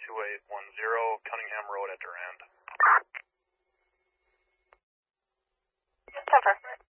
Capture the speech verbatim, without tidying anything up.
two eight one zero, Cunningham Road at Durand. ten four.